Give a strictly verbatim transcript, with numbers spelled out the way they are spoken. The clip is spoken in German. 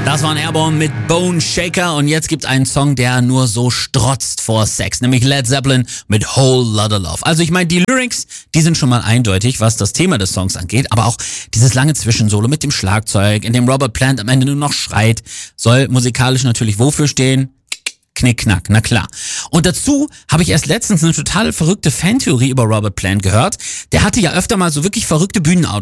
Das waren Airborne mit Bone Shaker und jetzt gibt's einen Song, der nur so strotzt vor Sex, nämlich Led Zeppelin mit Whole Lotta Love. Also ich meine, die Lyrics, die sind schon mal eindeutig, was das Thema des Songs angeht, aber auch dieses lange Zwischensolo mit dem Schlagzeug, in dem Robert Plant am Ende nur noch schreit, soll musikalisch natürlich wofür stehen? Knickknack, na klar. Und dazu habe ich erst letztens eine total verrückte Fantheorie über Robert Plant gehört. Der hatte ja öfter mal so wirklich verrückte Bühnenoutfits